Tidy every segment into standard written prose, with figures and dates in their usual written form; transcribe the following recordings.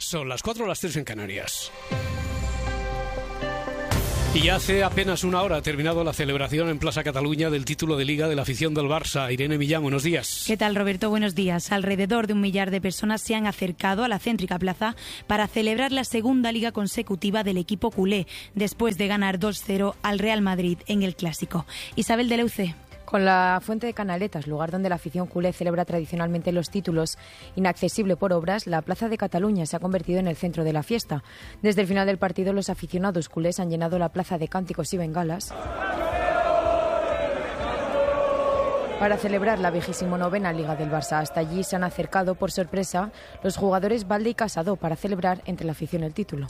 Son las 4 o las 3 en Canarias. Y hace apenas una hora ha terminado la celebración en Plaza Cataluña del título de Liga de la afición del Barça. Irene Millán, buenos días. ¿Qué tal, Roberto? Buenos días. Alrededor de 1 millar de personas se han acercado a la céntrica plaza para celebrar la segunda liga consecutiva del equipo culé, después de ganar 2-0 al Real Madrid en el Clásico. Isabel de Leuce. Con la Fuente de Canaletas, lugar donde la afición culé celebra tradicionalmente los títulos, inaccesible por obras, la Plaza de Cataluña se ha convertido en el centro de la fiesta. Desde el final del partido, los aficionados culés han llenado la plaza de cánticos y bengalas para celebrar la 29ª Liga del Barça. Hasta allí se han acercado, por sorpresa, los jugadores Valde y Casado para celebrar entre la afición el título.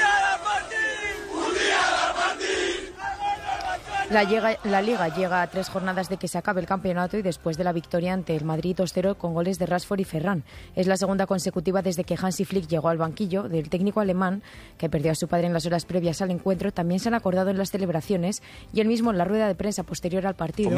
La Liga llega a 3 jornadas de que se acabe el campeonato y después de la victoria ante el Madrid 2-0 con goles de Rashford y Ferran. Es la segunda consecutiva desde que Hansi Flick llegó al banquillo. Del técnico alemán, que perdió a su padre en las horas previas al encuentro, también se han acordado en las celebraciones y él mismo en la rueda de prensa posterior al partido.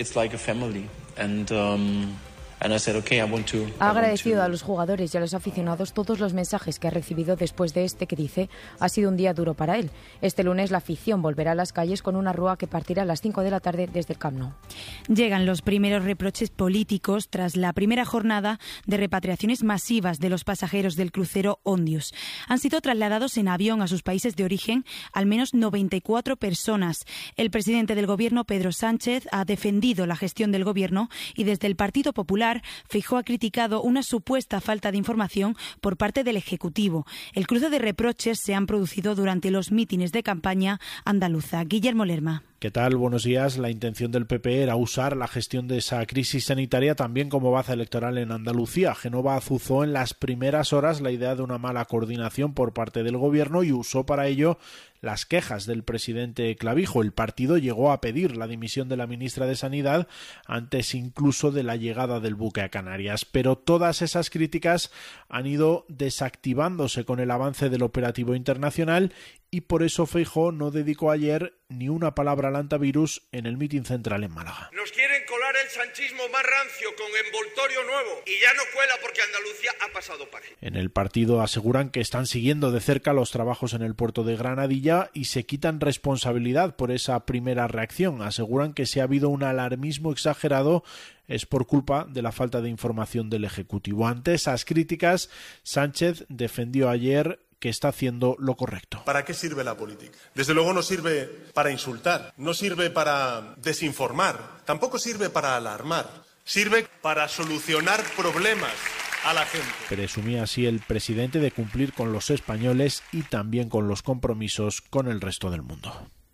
Ha agradecido a los jugadores y a los aficionados todos los mensajes que ha recibido después de este que dice ha sido un día duro para él. Este lunes la afición volverá a las calles con una rúa que partirá a las 5 de la tarde desde el Camp Nou. Llegan los primeros reproches políticos tras la primera jornada de repatriaciones masivas de los pasajeros del crucero Ondius. Han sido trasladados en avión a sus países de origen al menos 94 personas. El presidente del Gobierno, Pedro Sánchez, ha defendido la gestión del Gobierno y desde el Partido Popular Feijóo ha criticado una supuesta falta de información por parte del Ejecutivo. El cruce de reproches se han producido durante los mítines de campaña andaluza. Guillermo Lerma. ¿Qué tal? Buenos días. La intención del PP era usar la gestión de esa crisis sanitaria también como baza electoral en Andalucía. Génova azuzó en las primeras horas la idea de una mala coordinación por parte del Gobierno y usó para ello las quejas del presidente Clavijo. El partido llegó a pedir la dimisión de la ministra de Sanidad antes incluso de la llegada del buque a Canarias. Pero todas esas críticas han ido desactivándose con el avance del operativo internacional y por eso Feijóo no dedicó ayer ni una palabra al antivirus en el mitin central en Málaga. Nos quieren colar el sanchismo más rancio con envoltorio nuevo y ya no cuela porque Andalucía ha pasado página. En el partido aseguran que están siguiendo de cerca los trabajos en el puerto de Granadilla y se quitan responsabilidad por esa primera reacción. Aseguran que si ha habido un alarmismo exagerado es por culpa de la falta de información del Ejecutivo. Ante esas críticas, Sánchez defendió ayer que está haciendo lo correcto. ¿Para qué sirve la política? Desde luego no sirve para insultar, no sirve para desinformar, tampoco sirve para alarmar, sirve para solucionar problemas a la gente. Presumía así el presidente de cumplir con los españoles y también con los compromisos con el resto del mundo.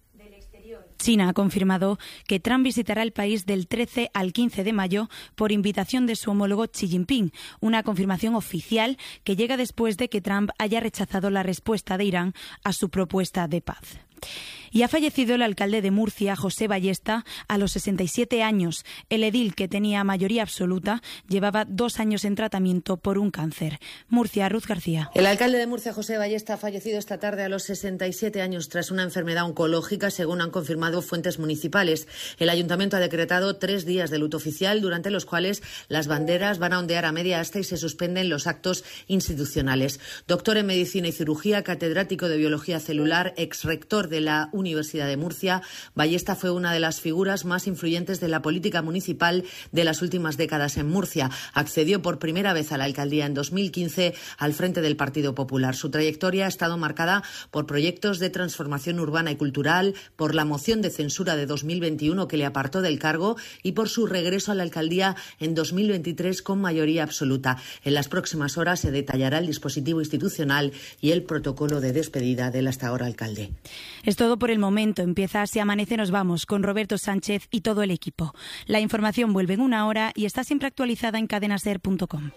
China ha confirmado que Trump visitará el país del 13 al 15 de mayo por invitación de su homólogo Xi Jinping, una confirmación oficial que llega después de que Trump haya rechazado la respuesta de Irán a su propuesta de paz. Y ha fallecido el alcalde de Murcia, José Ballesta, a los 67 años. El edil, que tenía mayoría absoluta, llevaba 2 años en tratamiento por un cáncer. Murcia, Ruth García. El alcalde de Murcia, José Ballesta, ha fallecido esta tarde a los 67 años tras una enfermedad oncológica, según han confirmado fuentes municipales. El ayuntamiento ha decretado 3 días de luto oficial, durante los cuales las banderas van a ondear a media asta y se suspenden los actos institucionales. Doctor en medicina y cirugía, catedrático de biología celular, exrector de la Universidad de Murcia, Ballesta fue una de las figuras más influyentes de la política municipal de las últimas décadas en Murcia. Accedió por primera vez a la alcaldía en 2015 al frente del Partido Popular. Su trayectoria ha estado marcada por proyectos de transformación urbana y cultural, por la moción de censura de 2021 que le apartó del cargo y por su regreso a la alcaldía en 2023 con mayoría absoluta. En las próximas horas se detallará el dispositivo institucional y el protocolo de despedida del hasta ahora alcalde. Es todo por el momento. Empieza Si Amanece Nos Vamos con Roberto Sánchez y todo el equipo. La información vuelve en 1 hora y está siempre actualizada en cadenaser.com.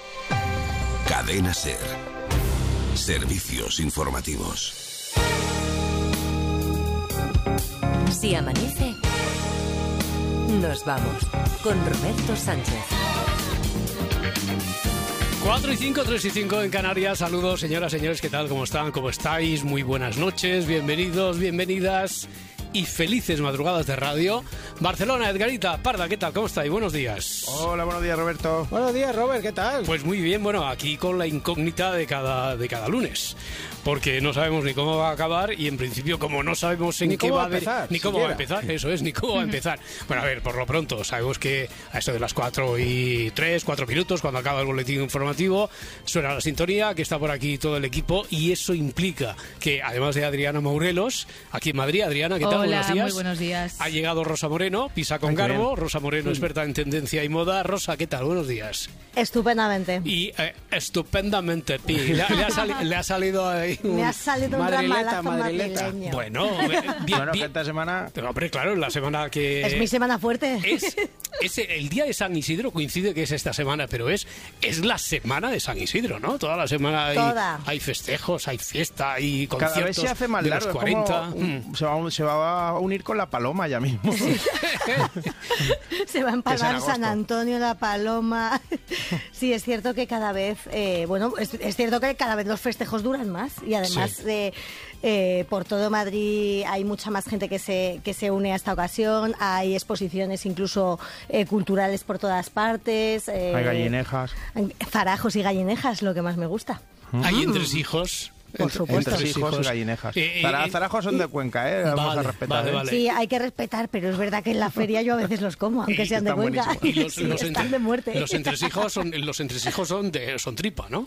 Cadena Ser. Servicios informativos. Si amanece, nos vamos con Roberto Sánchez. 4 y 5, 3 y 5 en Canarias. Saludos, señoras, señores, ¿qué tal? ¿Cómo están? ¿Cómo estáis? Muy buenas noches, bienvenidos, bienvenidas. y felices madrugadas de radio. Barcelona, Edgarita Parda, ¿qué tal? ¿Cómo estáis? Buenos días. Hola, buenos días, Roberto. Buenos días, Robert, ¿qué tal? Pues muy bien, bueno, aquí con la incógnita de cada lunes. Porque no sabemos ni cómo va a acabar y en principio como no sabemos en qué va a empezar, ni cómo va a empezar, eso es, ni cómo va a empezar. Bueno, a ver, por lo pronto, sabemos que a esto de las 4 minutos, cuando acaba el boletín informativo, suena la sintonía, que está por aquí todo el equipo y eso implica que, además de Adriana Mourelos, aquí en Madrid, Adriana, ¿qué tal? Hola, buenos días. Muy buenos días. Ha llegado Rosa Moreno, Pisa con Garbo. Rosa Moreno, experta en tendencia y moda. Rosa, ¿qué tal? Buenos días. Estupendamente. Y estupendamente, Pi. Le ha salido ahí Me ha salido un ramalazo madrileño. Bueno, bien. Que esta semana... Pero, hombre, claro, la semana que... Es mi semana fuerte. El día de San Isidro coincide que es esta semana, pero es la semana de San Isidro, ¿no? Toda la semana hay festejos, hay fiesta, hay conciertos. Cada vez se hace más largo. 40. Se va a unir con la Paloma ya mismo. Se va a empalmar San Antonio, la Paloma. Sí, es cierto que cada vez, es cierto que cada vez los festejos duran más y además por todo Madrid hay mucha más gente que se une a esta ocasión, hay exposiciones incluso culturales por todas partes. Hay gallinejas. Farajos y gallinejas, lo que más me gusta. Hay entresijos. Por supuesto. Entre hijos y gallinejas. Zarajos son de Cuenca, Vamos a respetar. Vale. Sí, hay que respetar, pero es verdad que en la feria yo a veces los como, aunque sean de Cuenca. Y están de muerte. Los entresijos son tripa, ¿no?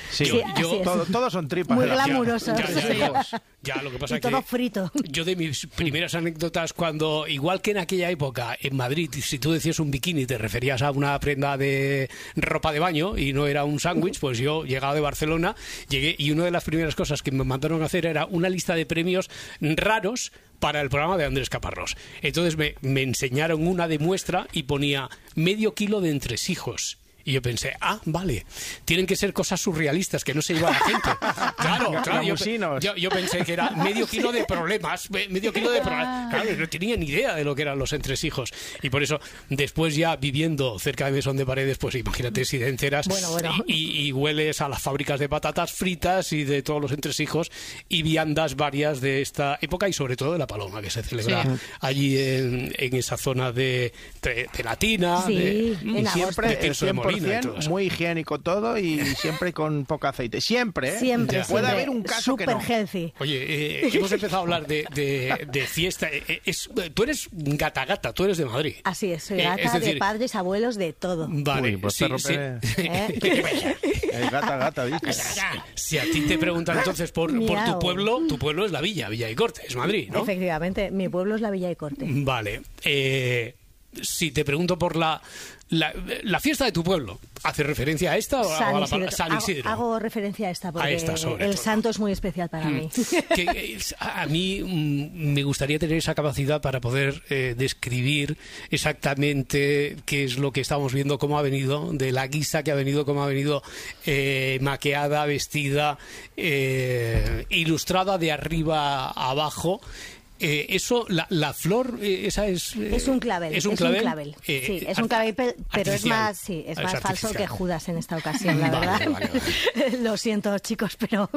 Todos son tripas. Muy glamurosos. Ya, lo que pasa y todo frito. Yo de mis primeras anécdotas cuando, igual que en aquella época en Madrid, si tú decías un bikini te referías a una prenda de ropa de baño y no era un sándwich, pues yo llegaba de Barcelona, llegué y una de las primeras cosas que me mandaron a hacer era una lista de premios raros para el programa de Andrés Caparrós. Entonces me enseñaron una de muestra y ponía medio kilo de entresijos. Y yo pensé, vale, tienen que ser cosas surrealistas que no se lleva la gente. Claro, yo pensé que era medio kilo de problemas, Claro, no tenía ni idea de lo que eran los entresijos. Y por eso, después ya viviendo cerca de Mesón de Paredes, pues imagínate si te enteras y hueles a las fábricas de patatas fritas y de todos los entresijos y viandas varias de esta época y sobre todo de la Paloma, que se celebra allí en esa zona de Latina. Sí, en siempre muy higiénico todo y siempre con poco aceite. Siempre. Puede haber un caso que no. Healthy. Oye, hemos empezado a hablar de fiesta. Tú eres gata, tú eres de Madrid. Así es, soy gata de padres, abuelos, de todo. Vale, pues Gata, ¿viste? Si a ti te preguntan entonces por tu pueblo es la Villa y Corte, es Madrid, ¿no? Efectivamente, mi pueblo es la Villa y Corte. Vale. Si te pregunto por la fiesta de tu pueblo, ¿hace referencia a esta o a la palabra San Isidro? Hago referencia a esta porque el santo es muy especial para mí. A mí me gustaría tener esa capacidad para poder describir exactamente qué es lo que estamos viendo, cómo ha venido, de la guisa que ha venido, cómo ha venido maqueada, vestida, ilustrada de arriba a abajo. Eso, la flor, esa es... Es un clavel. Sí, es un clavel, pero es más falso que Judas en esta ocasión, la verdad. Vale. Lo siento, chicos, pero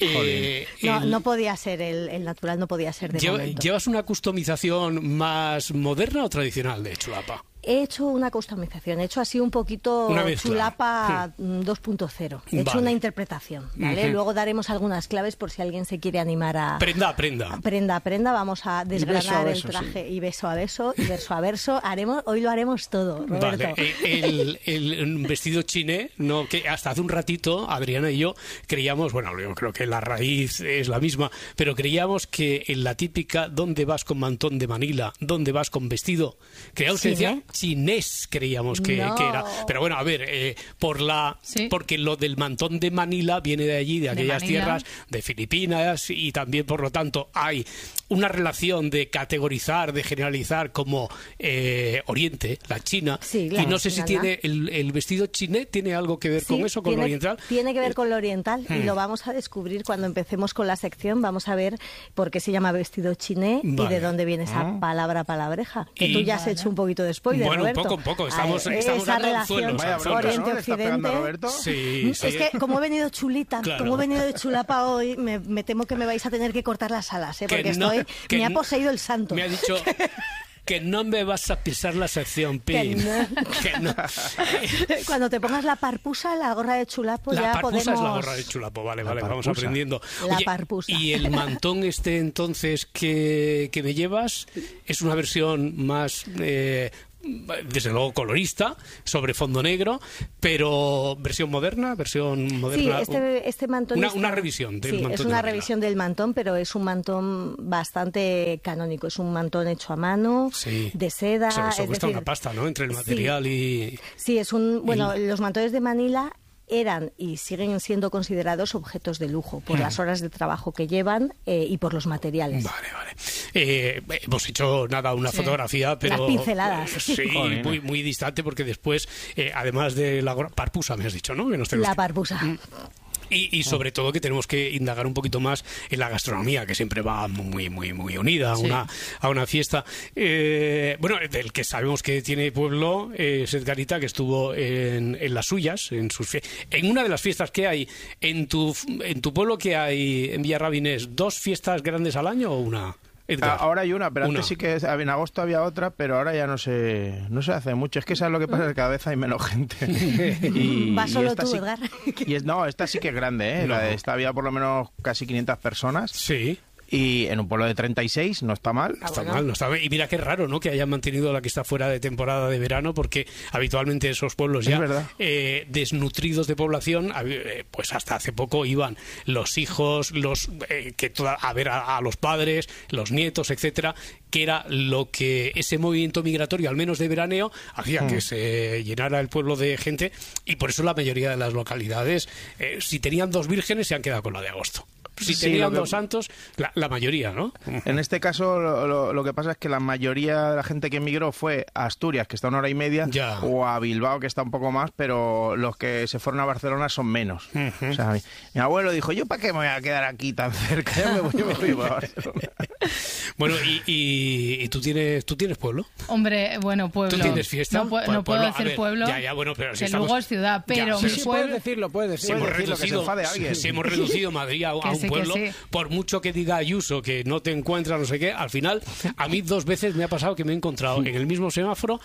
no podía ser, el natural no podía ser de momento. ¿Llevas una customización más moderna o tradicional de chulapa? He hecho una customización, he hecho así un poquito chulapa 2.0. He hecho una interpretación, ¿vale? Luego daremos algunas claves por si alguien se quiere animar a... Prenda. Vamos a desgranar el traje y beso a beso y verso a verso. Hoy lo haremos todo, Roberto. Vale. El vestido chiné, no, que hasta hace un ratito Adriana y yo creíamos, yo creo que la raíz es la misma, pero creíamos que en la típica ¿dónde vas con mantón de Manila? ¿Dónde vas con vestido? Creíamos que decía chinés, creíamos que era. Pero bueno, a ver, porque lo del mantón de Manila viene de allí, de aquellas tierras, de Filipinas, y también, por lo tanto, hay una relación de categorizar, de generalizar como Oriente, la China, y no sé si tiene el vestido chiné, ¿tiene algo que ver con eso, con lo oriental? Tiene que ver con lo oriental y lo vamos a descubrir cuando empecemos con la sección. Vamos a ver por qué se llama vestido chiné y de dónde viene esa palabreja, que tú ya has hecho un poquito de spoiler, Roberto. Un poco. Estamos dando relación Oriente-Occidente. Sí. Es que como he venido chulita, como he venido de chulapa hoy, me temo que me vais a tener que cortar las alas, porque estoy Me ha poseído el santo. Me ha dicho... que no me vas a pisar la sección, Pim. Que no. Cuando te pongas la parpusa, la gorra de chulapo, ya podemos... La parpusa es la gorra de chulapo, vale, vamos aprendiendo. La parpusa. Y el mantón entonces que me llevas es una versión más... desde luego colorista, sobre fondo negro, pero versión moderna. Sí, este mantón una revisión del mantón. Es una revisión del mantón, pero es un mantón bastante canónico. Es un mantón hecho a mano, de seda. Eso cuesta una pasta, ¿no? Entre el material y... Sí, los mantones de Manila eran y siguen siendo considerados objetos de lujo por las horas de trabajo que llevan y por los materiales. Vale. Hemos hecho una fotografía, pero... Las pinceladas. Sí, muy, muy distante, porque después, además de la parpusa, me has dicho, ¿no? Que la parpusa. Y sobre todo que tenemos que indagar un poquito más en la gastronomía, que siempre va muy muy muy unida a una fiesta. Del que sabemos que tiene pueblo es Edgarita, que estuvo en las suyas, en una de las fiestas que hay en tu pueblo, que hay en Villarrabinés, ¿2 fiestas grandes al año o una? Edgar. Ahora hay una, pero antes sí que en agosto había otra, pero ahora ya no se hace mucho. Es que sabes lo que pasa, que cada vez hay menos gente. ¿Vas solo tú, Edgar? Esta sí que es grande, ¿eh? Esta había por lo menos casi 500 personas. Sí. Y en un pueblo de 36 no está mal. No está mal. Y mira qué raro, ¿no?, que hayan mantenido la que está fuera de temporada de verano, porque habitualmente esos pueblos ya desnutridos de población, pues hasta hace poco iban los hijos, a ver a los padres, los nietos, etcétera, que era lo que ese movimiento migratorio, al menos de veraneo, hacía que se llenara el pueblo de gente, y por eso la mayoría de las localidades, si tenían 2 vírgenes, se han quedado con la de agosto. Si tenían 2 santos, la mayoría, ¿no? En este caso, lo que pasa es que la mayoría de la gente que emigró fue a Asturias, que está 1 hora y media, o a Bilbao, que está un poco más, pero los que se fueron a Barcelona son menos. O sea, mi abuelo dijo, ¿yo para qué me voy a quedar aquí tan cerca? Yo me voy a Barcelona. Bueno, ¿y tú tienes pueblo? Hombre, bueno, pueblo. ¿Tú tienes fiesta? No puedo decir pueblo. Bueno, pero si que luego es ciudad, pero mi pueblo... puedes decirlo, que se enfade alguien. Si hemos reducido Madrid a un pueblo, por mucho que diga Ayuso que no te encuentra no sé qué, al final a mí 2 veces me ha pasado que me he encontrado en el mismo semáforo,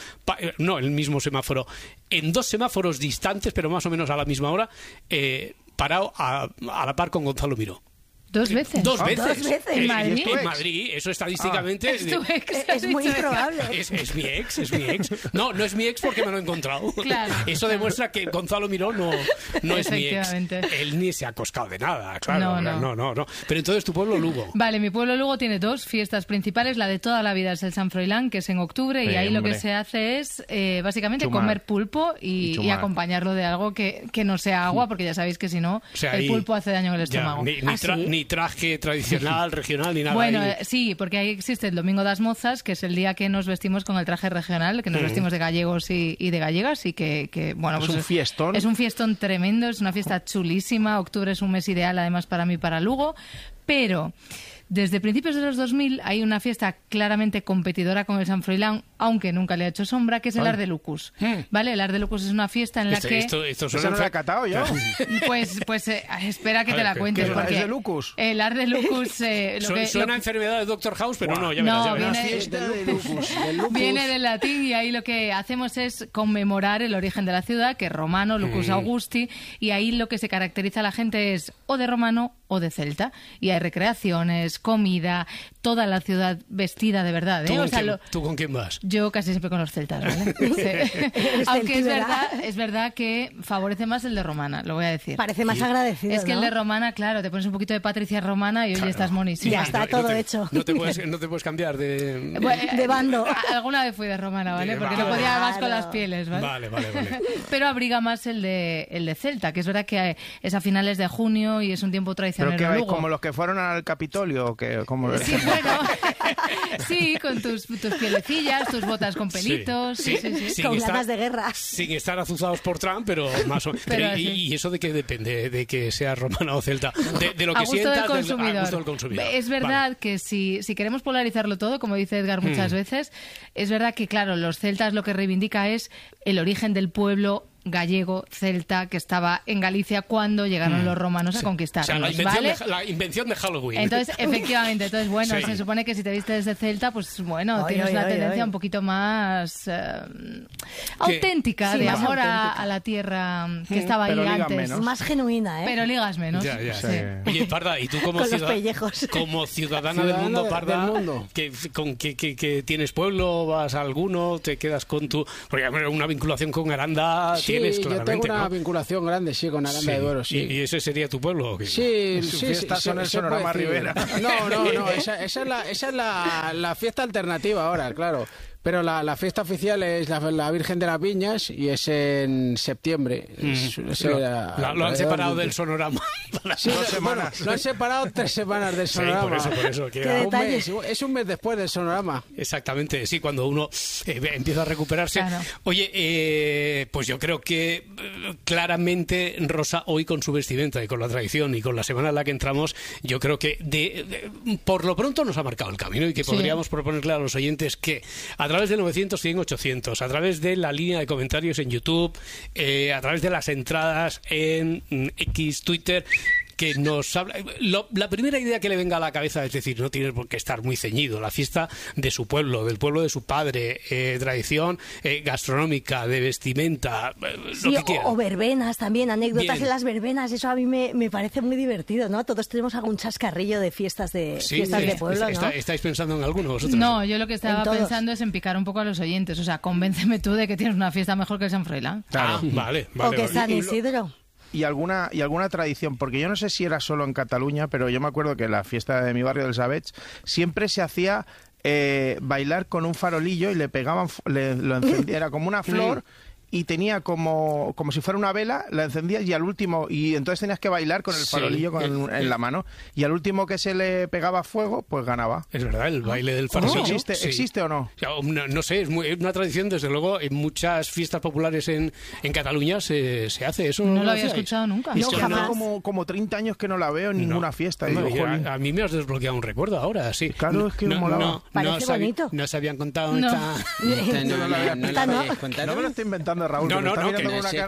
en 2 semáforos distantes, pero más o menos a la misma hora, parado a la par con Gonzalo Miró. 2 veces. 2 veces. ¿En Madrid? En Madrid, eso estadísticamente... Es tu ex. Es muy probable. Es mi ex. No es mi ex porque me lo he encontrado. Claro. Eso demuestra que Gonzalo Miró no es mi ex. Él ni se ha coscado de nada, claro. No. Pero entonces tu pueblo, Lugo. Vale, mi pueblo Lugo tiene 2 fiestas principales. La de toda la vida es el San Froilán, que es en octubre, y ahí lo que se hace es básicamente comer pulpo y acompañarlo de algo que no sea agua, porque ya sabéis que si no, el pulpo hace daño en el estómago. Ni traje tradicional, regional, ni nada. Bueno, sí, porque ahí existe el Domingo das Mozas, que es el día que nos vestimos con el traje regional, que nos vestimos de gallegos y de gallegas, y que bueno, es un fiestón. Es un fiestón tremendo, es una fiesta chulísima. Octubre es un mes ideal, además, para mí, para Lugo, pero... Desde principios de los 2000 hay una fiesta claramente competidora con el San Froilán, aunque nunca le ha hecho sombra, que es el Arde Lucus. ¿Vale? El Arde Lucus es una fiesta en la que... Esto suena no lo he catado yo. Pues espera que te la cuente. Porque ¿es de Lucus? El Arde Lucus... suena enfermedad de Dr. House, pero no, ya verás. Viene del latín, y ahí lo que hacemos es conmemorar el origen de la ciudad, que es romano, Lucus Augusti, y ahí lo que se caracteriza a la gente es o de romano o de celta. Y hay recreaciones, comida, toda la ciudad vestida de verdad. ¿Tú con quién vas? Yo casi siempre con los celtas, ¿vale? Aunque es verdad que favorece más el de romana, lo voy a decir. Parece más agradecido, Es que el de romana, claro, te pones un poquito de Patricia romana y hoy estás monísima. Ya está todo hecho. No te puedes cambiar de bando. Alguna vez fui de romana, ¿vale? Porque no podía más con las pieles, ¿vale? Vale. Pero abriga más el de celta, que es verdad que es a finales de junio y es un tiempo tradicional. ¿Pero qué vais, como los que fueron al Capitolio? Sí, bueno, sí, con tus pielecillas, tus botas con pelitos, con ganas de guerra. Sin estar azuzados por Trump, pero más o menos. ¿Y eso de qué depende? ¿De que sea romana o celta? De lo que sientas, a gusto del consumidor. Es verdad que si queremos polarizarlo todo, como dice Edgar muchas veces, es verdad que, claro, los celtas lo que reivindica es el origen del pueblo gallego, celta, que estaba en Galicia cuando llegaron los romanos a conquistar. O sea, la invención de Halloween. Entonces, efectivamente, bueno, se supone que si te vistes de celta, pues bueno, tienes una tendencia un poquito más auténtica, de amor a la tierra que estaba ahí antes. Menos. Más genuina, ¿eh? Pero ligas menos. Ya. Sí. Oye, Parda, ¿y tú como ciudadana del mundo, Parda, que tienes pueblo, vas a alguno, te quedas con tu... Porque una vinculación con Aranda tienes, claramente, yo tengo una ¿no? vinculación grande, sí, con Aranda de Duero, sí. ¿Y ese sería tu pueblo? Sí. Fiestas son el Sonorama Rivera. No, esa es la fiesta alternativa ahora, claro. Pero la fiesta oficial es la Virgen de las Viñas y es en septiembre. Lo han separado del Sonorama. Sí, 2 semanas. Lo han separado 3 semanas del Sonorama. Sí, por eso. Es un mes después del Sonorama. Exactamente, sí, cuando uno empieza a recuperarse. Claro. Oye, pues yo creo que claramente Rosa hoy con su vestimenta y con la tradición y con la semana en la que entramos, yo creo que por lo pronto nos ha marcado el camino y que podríamos proponerle a los oyentes que a través del 900, 100, 800, a través de la línea de comentarios en YouTube, a través de las entradas en X, Twitter, que nos habla... La primera idea que le venga a la cabeza es decir, no tiene por qué estar muy ceñido. La fiesta de su pueblo, del pueblo de su padre, tradición gastronómica, de vestimenta, lo que quiera. O verbenas también, anécdotas de las verbenas. Eso a mí me parece muy divertido, ¿no? Todos tenemos algún chascarrillo de fiestas de pueblo, ¿no? ¿Estáis pensando en alguno vosotros? No, yo lo que estaba pensando es en picar un poco a los oyentes. O sea, convénceme tú de que tienes una fiesta mejor que el San Froilán. Claro. Vale. O que San Isidro. Y alguna tradición, porque yo no sé si era solo en Cataluña, pero yo me acuerdo que la fiesta de mi barrio del Savets siempre se hacía bailar con un farolillo y le pegaban, lo encendía, era como una flor y tenía como si fuera una vela, la encendías y al último, y entonces tenías que bailar con el farolillo en la mano, y al último que se le pegaba fuego, pues ganaba. Es verdad, el baile del farolillo. ¿Existe o no? No sé, es una tradición, desde luego, en muchas fiestas populares en Cataluña se hace eso. No lo había escuchado nunca. Es que jamás. Como 30 años que no la veo en ninguna fiesta. Y digo, a mí me has desbloqueado un recuerdo ahora, sí. Claro, es que molaba. Parece bonito. No se habían contado esta... No me lo estoy inventando, Raúl. No, que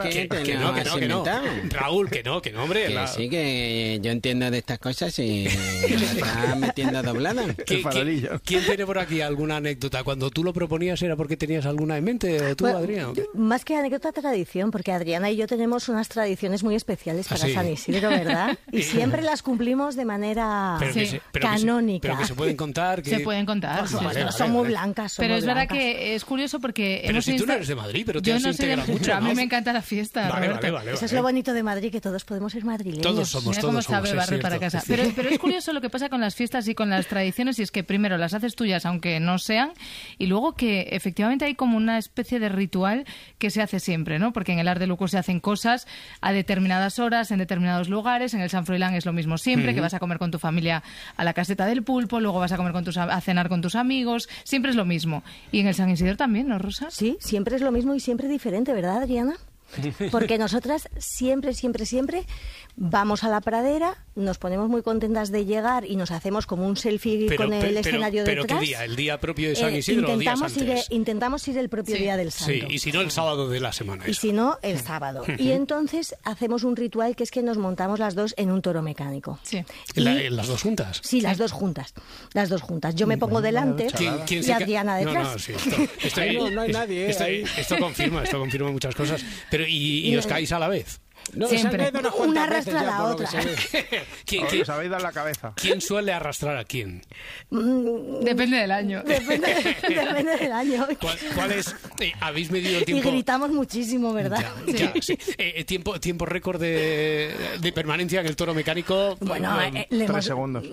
no. Raúl, que no, hombre. Sí, que yo entiendo de estas cosas y me está metiendo doblada. ¿Quién tiene por aquí alguna anécdota? Cuando tú lo proponías, ¿era porque tenías alguna en mente tú, Adriana? Más que anécdota, tradición, porque Adriana y yo tenemos unas tradiciones muy especiales para San Isidro, ¿verdad? Y siempre las cumplimos de manera canónica. Pero que se pueden contar. Se pueden contar. Son muy blancas. Pero es verdad que es curioso porque... Pero si tú no eres de Madrid, pero te has integrado mucho. Pero a mí me encanta la fiesta, Roberto. Eso es lo bonito de Madrid, que todos podemos ser madrileños. Todos somos. Mira cómo sabe barrer para casa. Pero es curioso lo que pasa con las fiestas y con las tradiciones, y es que primero las haces tuyas, aunque no sean, y luego que efectivamente hay como una especie de ritual que se hace siempre, ¿no? Porque en el Arc de Luco se hacen cosas a determinadas horas, en determinados lugares. En el San Froilán es lo mismo siempre, que vas a comer con tu familia a la caseta del pulpo, luego vas a comer a cenar con tus amigos, siempre es lo mismo. Y en el San Isidro también, ¿no, Rosa? Sí, siempre es lo mismo y siempre diferente, ¿verdad, Adriana? Porque nosotras siempre vamos a la pradera, nos ponemos muy contentas de llegar y nos hacemos como un selfie con el escenario detrás. ¿Pero qué día? ¿El día propio de San Isidro o días antes? Intentamos ir el propio día del Santo. Sí, y si no, el sábado de la semana. Y si no, el sábado. Y entonces hacemos un ritual que es que nos montamos las dos en un toro mecánico. Sí. ¿Las dos juntas? Sí, las dos juntas. Yo me pongo delante y Adriana detrás. No hay nadie. Esto confirma muchas cosas. Pero ¿y os caéis a la vez? No, siempre. Una arrastra a la otra. Os habéis dado la cabeza. ¿Quién suele arrastrar a quién? Depende del año. Depende del año. ¿Cuál es? ¿Habéis medido el tiempo? Y gritamos muchísimo, ¿verdad? Sí. ¿Tiempo récord de permanencia en el toro mecánico? Bueno, 3 segundos.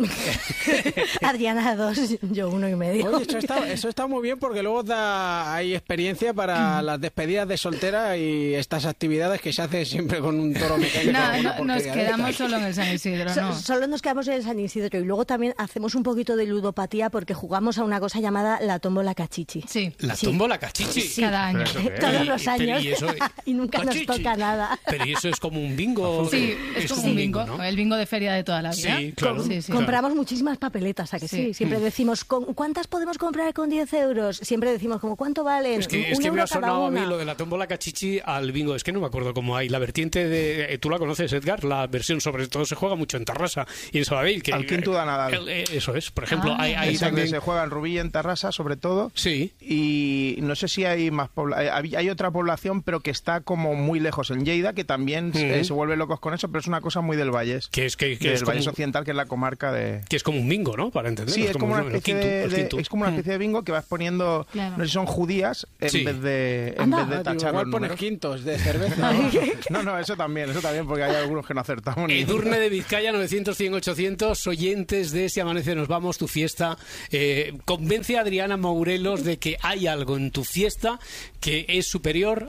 Adriana 2, yo 1,5. Oye, eso está muy bien porque luego hay experiencia para las despedidas de soltera y estas actividades que se hacen siempre con un toro mecánico. No, nos quedamos solo en el San Isidro, ¿no? Solo nos quedamos en el San Isidro y luego también hacemos un poquito de ludopatía porque jugamos a una cosa llamada la tómbola cachichi. Sí. ¿La tómbola cachichi? Sí. Cada año. Todos los años. ¿Y, eso, y nunca cachichi? Nos toca nada. Pero ¿y eso es como un bingo? Sí, es como un bingo, ¿no? El bingo de feria de toda la vida. Sí, claro. Compramos muchísimas papeletas, ¿a que sí? Siempre decimos, ¿cuántas podemos comprar con 10 euros? Siempre decimos, ¿como cuánto valen? Es que me ha sonado a mí lo de la tómbola cachichi al bingo. Es que no me acuerdo cómo hay. La vertiente de... ¿Tú la conoces, Edgar? La versión sobre todo se juega mucho en Tarrasa y en Sabadell. Al quinto da Nadal. Eso es. Por ejemplo, hay también... Se juega en Rubí y en Tarrasa, sobre todo. Sí. Y no sé si hay más hay otra población, pero que está como muy lejos en Lleida, que también se vuelve locos con eso, pero es una cosa muy del Valles. Que es del Valles Occidental, que es la comarca de... Que es como un bingo, ¿no? Para entender. Sí, es como una especie es como una especie de bingo que vas poniendo, no sé si son judías, en vez de tachar. Igual pones quintos de cerveza. No, eso también, porque hay algunos que no acertamos. Edurne de Vizcaya, 900, 100, 800, oyentes de Si Amanece Nos Vamos, tu fiesta. Convence a Adriana Mourelos de que hay algo en tu fiesta que es superior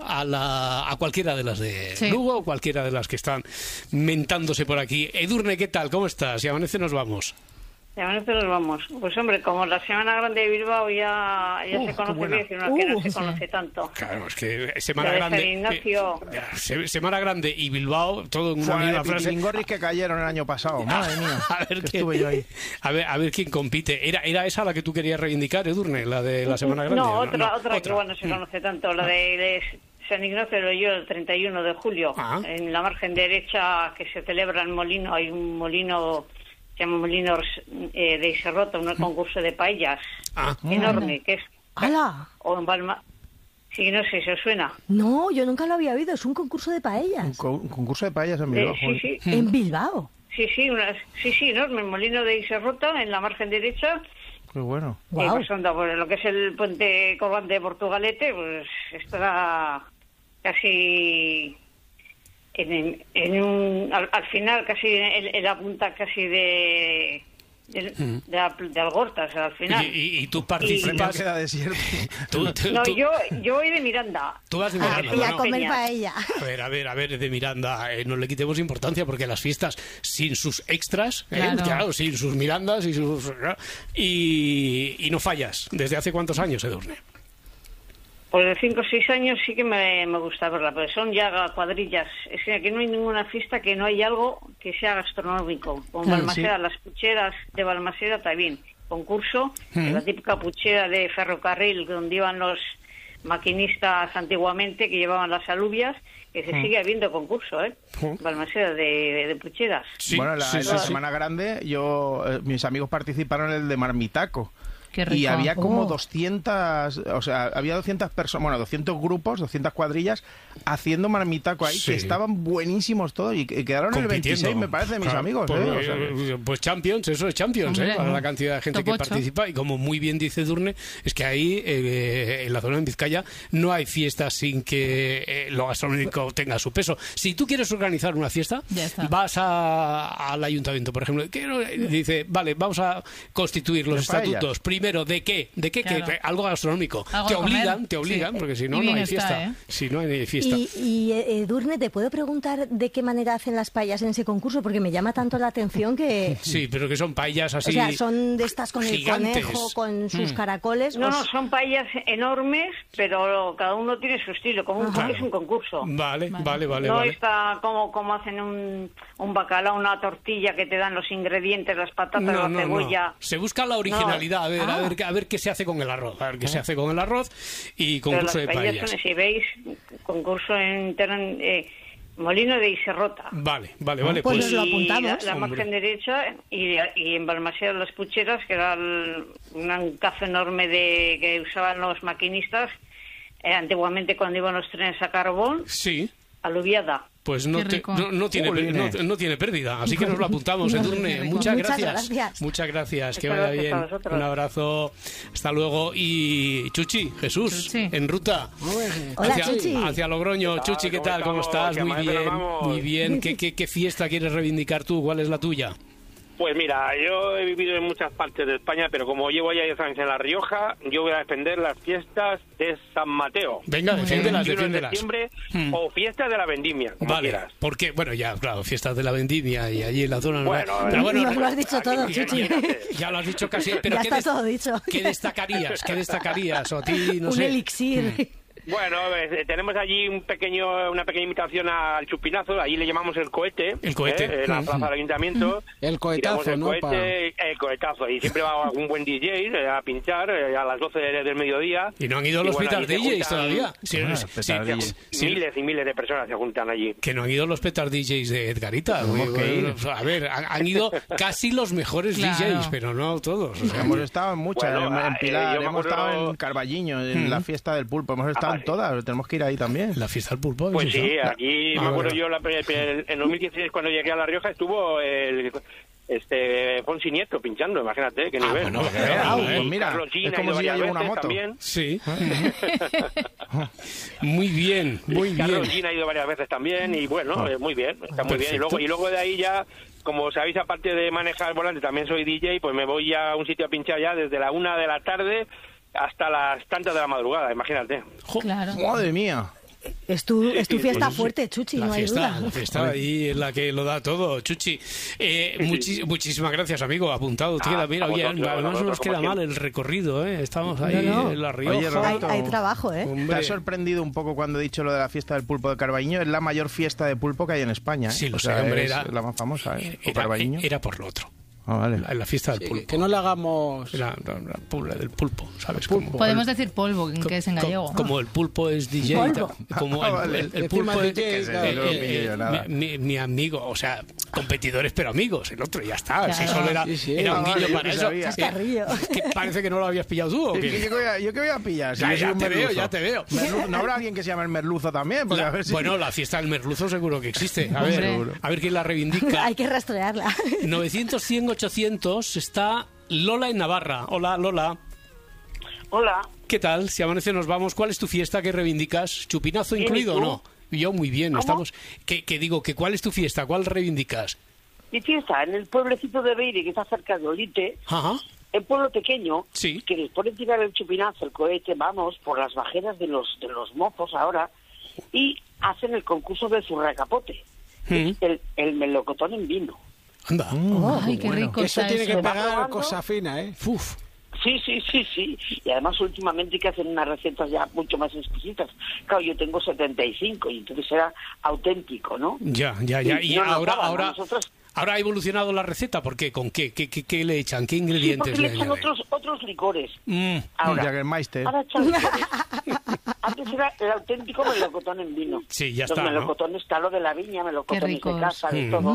a cualquiera de las de Lugo o cualquiera de las que están mentándose por aquí. Edurne, ¿qué tal? ¿Cómo estás? Si Amanece Nos Vamos. Si Amanece Nos Vamos. Pues hombre, como la Semana Grande de Bilbao ya se conoce bien, sino que no se conoce tanto. Claro, es que Semana Grande... San Ignacio... Semana Grande y Bilbao, todo en una misma frase. Y Lingorris que cayeron el año pasado, madre mía. A ver estuve yo ahí. A ver quién compite. ¿Era esa la que tú querías reivindicar, Edurne, la de la Semana Grande? No, otra que igual no se conoce tanto, la de San Ignacio de Loyola el 31 de julio. En la margen derecha que se celebra en Molino, hay un molino... Se llama Molino de Iserrota, un concurso de paellas enorme, que es... ¡Hala! O en Balma... Sí, no sé si os suena. No, yo nunca lo había oído, es un concurso de paellas. Un concurso de paellas en Bilbao. Sí. ¿En Bilbao? Sí, enorme, el Molino de Iserrota, en la margen derecha. Qué bueno. Wow. Pues anda, por lo que es el puente Corban de Portugalete, pues está casi... al final casi en la punta casi de Algorta, o sea, al final. Y tú participas. Queda desierto. Yo voy de Miranda. Tú vas de Miranda. Y a comer paella. A ver, de Miranda, no le quitemos importancia porque las fiestas sin sus extras, claro, sin sus Mirandas y no fallas. ¿Desde hace cuántos años, Edurne? Pues de 5 o 6 años sí que me gusta verla, porque son ya cuadrillas. Es que aquí no hay ninguna fiesta que no hay algo que sea gastronómico. Con Balmaseda, las pucheras de Balmaseda también. Concurso, la típica puchera de ferrocarril donde iban los maquinistas antiguamente que llevaban las alubias, que se sigue habiendo concurso, Balmaseda de pucheras. Sí, bueno, la Semana Grande, mis amigos participaron en el de Marmitaco. Y había como 200, o sea, había 200 personas, bueno, 200 grupos, 200 cuadrillas haciendo marmitaco ahí, que estaban buenísimos todos y quedaron en el 26, me parece, mis amigos. Pues Champions, eso es Champions, para la cantidad de gente que participa. Y como muy bien dice Edurne, es que ahí, en la zona de Vizcaya, no hay fiestas sin que lo gastronómico tenga su peso. Si tú quieres organizar una fiesta, vas al ayuntamiento, por ejemplo, dice, vale, vamos a constituir los estatutos. Primero, ¿de qué? Que algo gastronómico. Te obligan, porque si no, no hay fiesta. Si no hay fiesta. Y Edurne, ¿te puedo preguntar de qué manera hacen las paellas en ese concurso? Porque me llama tanto la atención que... Sí, pero que son paellas así... O sea, son de estas con gigantes. El conejo, con sus caracoles... No, son paellas enormes, pero cada uno tiene su estilo, como es un concurso. Vale. No está como hacen un bacalao, una tortilla que te dan los ingredientes, las patatas, la cebolla... No. Se busca la originalidad, a ver qué se hace con el arroz. Y concurso de paellas. Si veis, concurso en Molino de Iserrota. Vale. Pues lo apuntamos. La margen derecha y en Balmaseda las pucheras, que era un cazo enorme que usaban los maquinistas antiguamente cuando iban los trenes a carbón. Sí. Aluviada. Pues no tiene pérdida, así que nos lo apuntamos. Edurne, muchas gracias, que vaya bien, un abrazo, hasta luego. Y Chuchi, Jesús, en ruta hacia Logroño. Chuchi, ¿qué tal? ¿Cómo estás? Muy bien. ¿Qué fiesta quieres reivindicar tú? ¿Cuál es la tuya? Pues mira, yo he vivido en muchas partes de España, pero como llevo ya 10 años en La Rioja, yo voy a defender las fiestas de San Mateo. Venga, defiéndelas. de septiembre o fiestas de la vendimia, como quieras. Porque, bueno, ya, claro, fiestas de la vendimia y allí en la zona... Bueno, nos lo has dicho todo, Chuchi. Ya lo has dicho casi, pero ya está todo dicho. ¿Qué destacarías? O a ti, no sé. Un elixir. Bueno, tenemos allí una pequeña invitación al chupinazo, allí le llamamos el cohete. El cohete. En la plaza del ayuntamiento. El cohetazo, el cohetazo. Y siempre va un buen DJ a pinchar a las 12 del mediodía. Y no han ido los petar DJs todavía. Miles y miles de personas se juntan allí. Que no han ido los petar DJs de Edgarita. A ver, han ido casi los mejores DJs, pero no todos. O sea, hemos estado en muchas, en Pilar, hemos estado en Carballiño, en la fiesta del pulpo, hemos estado en todas, tenemos que ir ahí también. La fiesta del pulpo. Pues sí, aquí me acuerdo yo, en 2016 cuando llegué a La Rioja estuvo Fonsi Nieto pinchando, imagínate, qué nivel. Pues mira, es como si ya lleva una moto. También. Sí. Muy bien. Carlos Gina ha ido varias veces también y bueno, muy bien, está muy bien. Y luego de ahí ya, como sabéis, aparte de manejar el volante, también soy DJ, pues me voy ya a un sitio a pinchar ya desde la 1 de la tarde hasta las tantas de la madrugada, imagínate. Claro. Madre mía. Es tu fiesta fuerte, Chuchi, no hay duda. La fiesta ahí es la que lo da todo, Chuchi. Muchísimas gracias, amigo, apuntado. Mira, oye, además nos queda mal el recorrido, ¿eh? Estamos ahí en La Rioja. Oye, Roberto, hay trabajo, ¿eh? Te ha sorprendido un poco cuando he dicho lo de la fiesta del pulpo de Carballiño. Es la mayor fiesta de pulpo que hay en España, ¿eh? Sí, lo sé, hombre. Es la más famosa, ¿eh? Era por lo otro. Vale. En la fiesta del pulpo. Que no le hagamos... La del pulpo, ¿sabes? Podemos decir polvo, que es en gallego. Como el pulpo es DJ. Como el pulpo es mi amigo. O sea, competidores pero amigos. El otro ya está. Claro. Si solo era un guiño para eso. Que parece que no lo habías pillado tú. ¿O qué? ¿Yo qué voy a pillar? Si ya te veo. ¿No habrá alguien que se llame el merluzo también? Bueno, la fiesta del merluzo seguro que existe. A ver quién la reivindica. Hay que rastrearla. 900, 100, 800 está Lola en Navarra. Hola, Lola. Hola. ¿Qué tal? Si amanece nos vamos. ¿Cuál es tu fiesta que reivindicas? ¿Chupinazo incluido o no? Yo muy bien. ¿Cómo? ¿Cuál es tu fiesta? ¿Cuál reivindicas? Mi fiesta en el pueblecito de Beire, que está cerca de Olite. Ajá. El pueblo pequeño, sí, que después de tirar el chupinazo, el cohete, vamos por las bajeras de los mozos ahora y hacen el concurso del zurracapote. El melocotón en vino. Anda. Ay, qué rico. Eso tiene que pegar cosa fina, ¿eh? Uf. Sí. Y además últimamente que hacen unas recetas ya mucho más exquisitas. Claro, yo tengo 75 y entonces era auténtico, ¿no? Ya. Y ahora ha evolucionado la receta. ¿Por qué? ¿Con qué? ¿Qué le echan? ¿Qué ingredientes le echan? Otros licores. Ahora echan licores. Antes era el auténtico melocotón en vino. Sí, ya Los está. Los melocotones, claro, de la viña, melocotones de casa, de todo.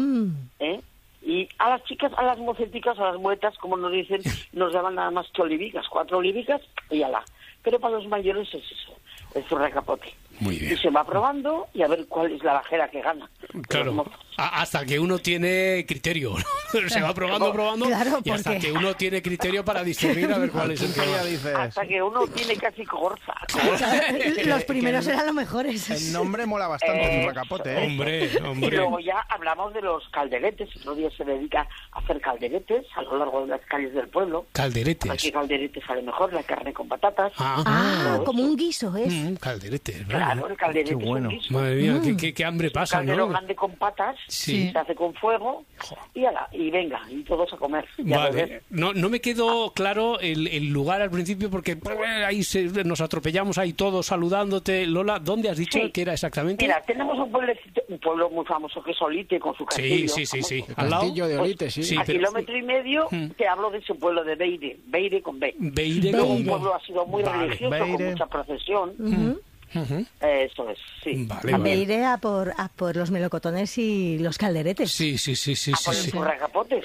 Y a las chicas, a las moceticas, a las muetas, como nos dicen, nos daban nada más que olivicas, 4 olivicas y ala. Pero para los mayores es eso, el zurracapote. Muy bien. Y se va probando y a ver cuál es la bajera que gana. Claro, hasta que uno tiene criterio. Se va probando, claro, y hasta que uno tiene criterio para discernir a ver cuál es el que va. Hasta que uno tiene casi corza. Los primeros eran los mejores. El nombre mola bastante, zurracapote, ¿eh? Hombre. Y luego ya hablamos de los calderetes. Otro día se dedica a hacer calderetes a lo largo de las calles del pueblo. Calderetes. Aquí calderete sale mejor, la carne con patatas. Como un guiso, ¿es? Calderetes, claro, el calderete es un guiso. Madre mía, qué hambre pasa, caldero ¿no? grande con patas, sí, se hace con fuego y venga, y todos a comer. Vale. No me quedó claro el lugar al principio porque ahí nos atropellamos ahí todos saludándote. Lola, ¿dónde has dicho que era exactamente? Mira, tenemos un pueblo muy famoso que es Olite con su castillo. Sí. El castillo de Olite, sí. A kilómetro y medio te hablo de ese pueblo de Beire con B. Beire. Un pueblo ha sido muy religioso, con mucha procesión. Eso es, sí. Beire a por los melocotones y los calderetes. Sí. Por el zurracapote.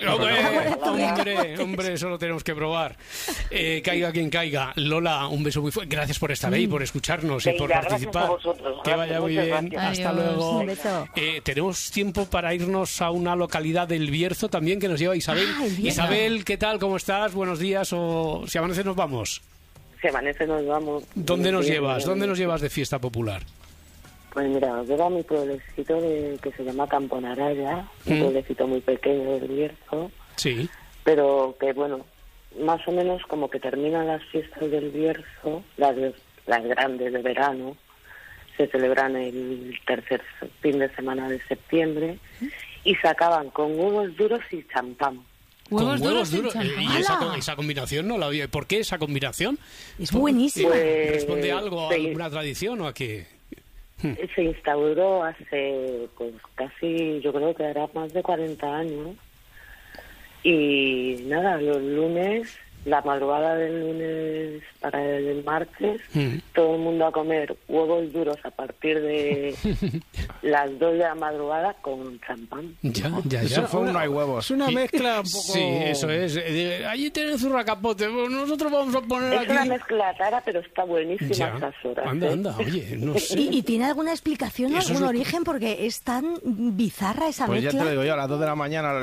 Hombre, eso lo tenemos que probar. Caiga quien caiga. Lola, un beso muy fuerte. Gracias por estar ahí, por escucharnos y por participar. Que vaya muy bien. Gracias. Hasta luego. Un beso. Tenemos tiempo para irnos a una localidad del Bierzo también que nos lleva Isabel. Isabel, ¿qué tal? ¿Cómo estás? Buenos días. O si amanece nos vamos. Si amanece nos vamos. ¿Dónde nos llevas? ¿Dónde nos llevas de fiesta popular? Pues mira, os llevo a mi pueblecito que se llama Camponaraya, un pueblecito muy pequeño del Bierzo. Sí. Pero que, bueno, más o menos como que terminan las fiestas del Bierzo, las grandes de verano, se celebran el tercer fin de semana de septiembre y se acaban con huevos duros y champán. ¿Huevos duros? ¿Y esa combinación no la había? ¿Por qué esa combinación? Es buenísima. ¿Responde algo a alguna tradición o a qué? Se instauró hace pues casi, yo creo que era más de 40 años. Y nada, los lunes, la madrugada del lunes para el martes, todo el mundo a comer huevos duros a partir de las 2 de la madrugada con champán. Ya. Eso fue un no hay huevos. Es una mezcla un poco... Sí, eso es. Allí tienen zurracapote, nosotros vamos a poner aquí... Es una mezcla rara, pero está buenísima esas horas. Anda, oye, no sé. ¿Y tiene alguna explicación, algún origen? Porque es tan bizarra esa mezcla. Pues ya te lo digo yo, a las 2 de la mañana...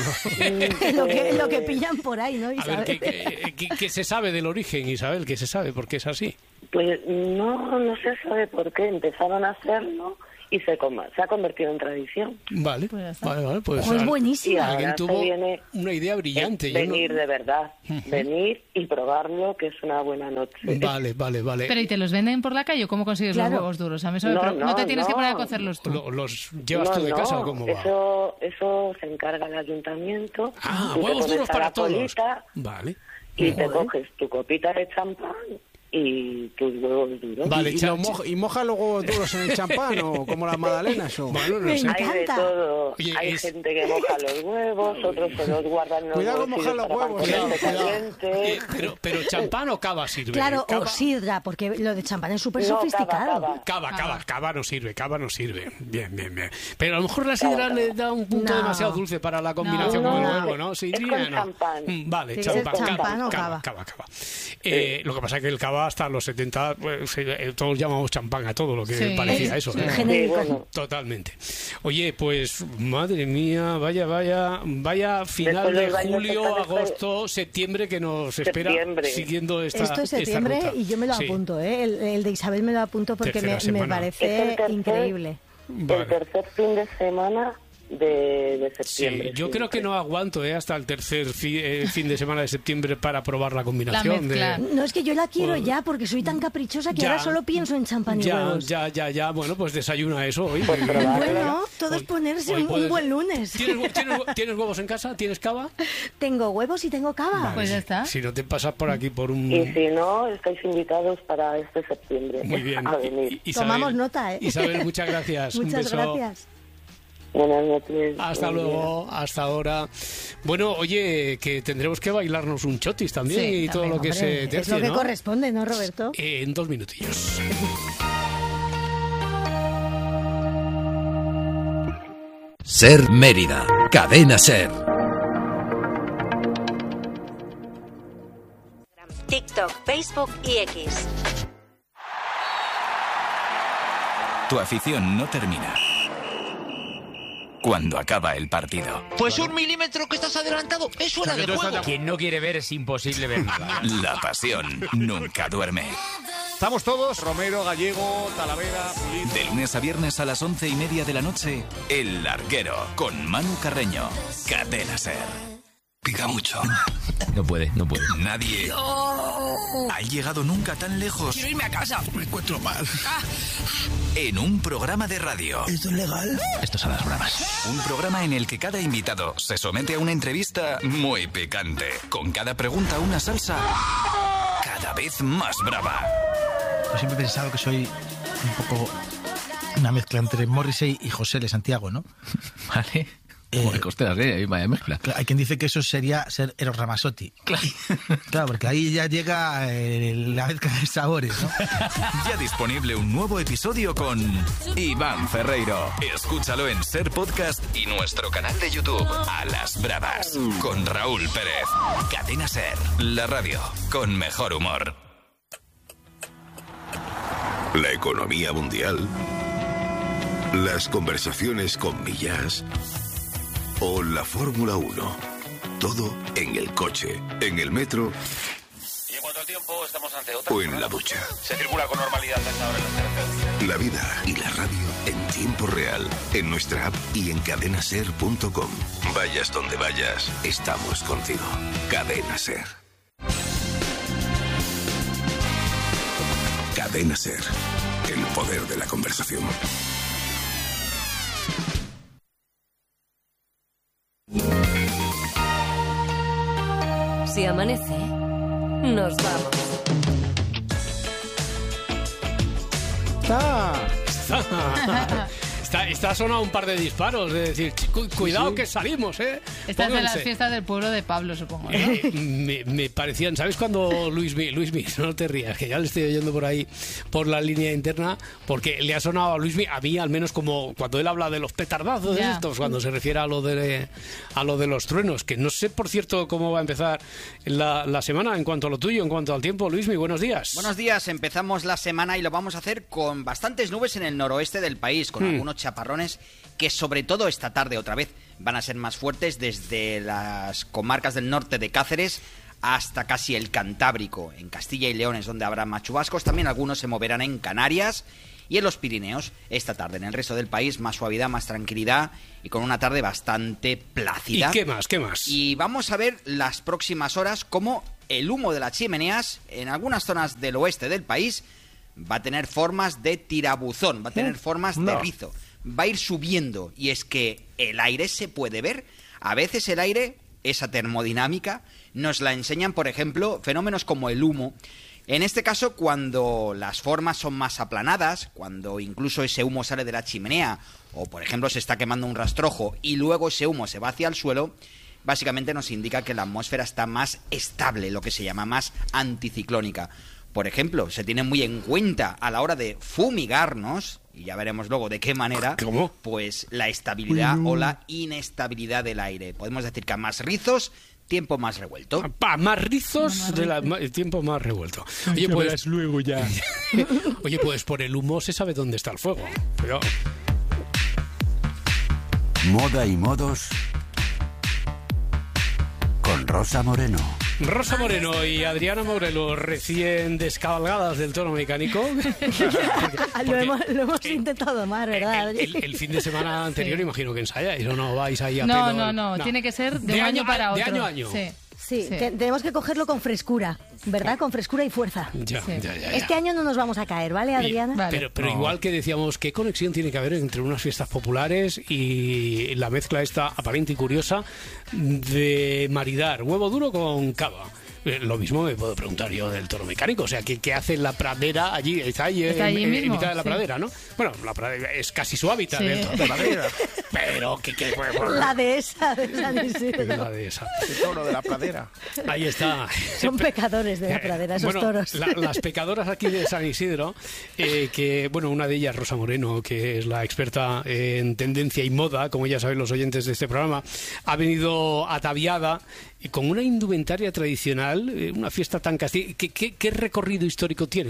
lo que pillan por ahí, ¿no, Isabel? A ver, ¿qué se sabe del origen, Isabel? ¿Qué se sabe? ¿Por qué es así? Pues no se sabe por qué. Empezaron a hacerlo y se ha convertido en tradición. Vale, vale. Pues es buenísimo. Alguien tuvo una idea brillante. Venir de verdad, venir y probarlo, que es una buena noche. Vale. Pero ¿y te los venden por la calle o cómo consigues los huevos duros? A mí no te tienes que poner a cocerlos tú. ¿Los llevas tú de casa o cómo va? Eso se encarga el ayuntamiento. Huevos duros para todos. Colita, vale. Y te coges tu copita de champán y tus huevos duros. Vale, ¿Y moja los huevos duros en el champán o como las magdalenas? O... Bueno, no Me sé. encanta. Hay de todo. Oye, hay gente que moja los huevos, otros se los guardan en los Cuidado con mojar los huevos. Pero champán o cava sirve. Claro, cava. o sidra, porque lo de champán es súper sofisticado. Cava no sirve. Bien. Pero a lo mejor la sidra le da un punto demasiado dulce para la combinación con el huevo, ¿no? Sidría, no. Champán. Vale, sí, champán o cava. Lo que pasa es que el cava hasta los 70, pues, todos llamamos champán a todo lo que parecía eso. Bueno. Totalmente. Oye, pues madre mía, vaya final de julio, agosto, septiembre que nos espera siguiendo esta ruta. Esto es septiembre y yo me lo apunto, el de Isabel me lo apunto porque me parece increíble. El tercer fin de semana de septiembre. Sí, yo creo que no aguanto hasta el tercer fin de semana de septiembre para probar la combinación. No, es que yo la quiero ya porque soy tan caprichosa que ahora solo pienso en champán y huevos. Ya. Bueno, pues desayuna eso hoy. Bueno, todo es ponerse un buen lunes. ¿Tienes huevos en casa? ¿Tienes cava? Tengo huevos y tengo cava. Vale, pues ya está. Si no te pasas por aquí por un... Y si no, estáis invitados para este septiembre. Muy bien. A venir. Isabel, tomamos nota, ¿eh? Isabel, muchas gracias. Muchas gracias. Buenas noches. Hasta luego, hasta ahora. Bueno, oye, que tendremos que bailarnos un chotis también y todo lo que se tercie, es lo que ¿no? corresponde, ¿no, Roberto? En 2 minutillos. Ser Mérida, Cadena Ser. TikTok, Facebook y X. Tu afición no termina cuando acaba el partido. Pues 1 milímetro que estás adelantado es fuera de juego. Quien no quiere ver es imposible ver nada. La pasión nunca duerme. Estamos todos, Romero, Gallego, Talavera, Pulido. De lunes a viernes a las 11:30 de la noche, El Larguero, con Manu Carreño. Cadena Ser. Pica mucho. No puede. Nadie ha llegado nunca tan lejos. Quiero irme a casa. Me encuentro mal. En un programa de radio. ¿Esto es legal? Esto son las bravas. Un programa en el que cada invitado se somete a una entrevista muy picante. Con cada pregunta una salsa cada vez más brava. Yo siempre he pensado que soy un poco una mezcla entre Morrissey y José de Santiago, ¿no? Vale. Costeras, vaya mezcla. Hay quien dice que eso sería ser Eros Ramazzotti. Claro, porque ahí ya llega la mezcla de sabores, ¿no? Ya disponible un nuevo episodio con Iván Ferreiro. Escúchalo en Ser Podcast y nuestro canal de YouTube, A las Bravas, con Raúl Pérez. Cadena Ser, la radio con mejor humor. La economía mundial, las conversaciones con Millás o la Fórmula 1. Todo en el coche, en el metro Y en cuanto al tiempo, o estamos ante otra. O en la ducha. Se circula con normalidad a esta hora en las carreteras. La vida y la radio en tiempo real, en nuestra app y en cadenaser.com. Vayas donde vayas, estamos contigo. Cadena Ser. Cadena Ser. El poder de la conversación. Si amanece, nos vamos. Está sonado un par de disparos, de decir, cuidado que salimos, ¿eh? Estas de las fiestas del pueblo de Pablo, supongo, ¿no? Me parecían, ¿sabes cuando Luismi, no te rías, que ya le estoy oyendo por ahí, por la línea interna, porque le ha sonado a Luismi, a mí al menos como cuando él habla de los petardazos estos, cuando se refiere a lo de los truenos, que no sé, por cierto, cómo va a empezar la semana en cuanto a lo tuyo, en cuanto al tiempo. Luismi, buenos días. Buenos días, empezamos la semana y lo vamos a hacer con bastantes nubes en el noroeste del país, con algunos chaparrones que sobre todo esta tarde otra vez van a ser más fuertes desde las comarcas del norte de Cáceres hasta casi el Cantábrico. En Castilla y León es donde habrá más chubascos, también algunos se moverán en Canarias y en los Pirineos esta tarde. En el resto del país más suavidad, más tranquilidad y con una tarde bastante plácida. ¿Y qué más? ¿Qué más? Y vamos a ver las próximas horas cómo el humo de las chimeneas en algunas zonas del oeste del país va a tener formas de tirabuzón, va a tener formas de rizo. Va a ir subiendo, y es que el aire se puede ver. A veces el aire, esa termodinámica, nos la enseñan, por ejemplo, fenómenos como el humo. En este caso, cuando las formas son más aplanadas, cuando incluso ese humo sale de la chimenea, o por ejemplo se está quemando un rastrojo y luego ese humo se va hacia el suelo, básicamente nos indica que la atmósfera está más estable, lo que se llama más anticiclónica. Por ejemplo, se tiene muy en cuenta a la hora de fumigarnos, y ya veremos luego de qué manera, ¿cómo? Pues la estabilidad o la inestabilidad del aire. Podemos decir que a más rizos, tiempo más revuelto. Más rizos, tiempo más revuelto. Oye, pues luego ya. Oye, pues por el humo se sabe dónde está el fuego. Pero... Moda y modos con Rosa Moreno. Rosa Moreno y Adriana Morelos, recién descabalgadas del tono mecánico. Lo hemos intentado más, ¿verdad? El fin de semana anterior imagino que ensayáis, ¿o no vais ahí a pelo? No, tiene que ser de un año para otro. De año a año. Sí, tenemos que cogerlo con frescura, ¿verdad? Con frescura y fuerza. Ya. Este año no nos vamos a caer, ¿vale, Adriana? Vale. Pero igual que decíamos, ¿qué conexión tiene que haber entre unas fiestas populares y la mezcla esta aparente y curiosa de maridar huevo duro con cava? Lo mismo me puedo preguntar yo del toro mecánico. O sea, ¿qué hace en la pradera allí? Está allí en mitad de la pradera, ¿no? Bueno, la pradera es casi su hábitat dentro de la pradera. Pero ¿qué la dehesa de San Isidro. La dehesa. El toro de la pradera. Ahí está. Son pecadores de la pradera, esos toros. Las pecadoras aquí de San Isidro, que, bueno, una de ellas, Rosa Moreno, que es la experta en tendencia y moda, como ya saben los oyentes de este programa, ha venido ataviada con una indumentaria tradicional, una fiesta tan castilla. ¿Qué recorrido histórico tiene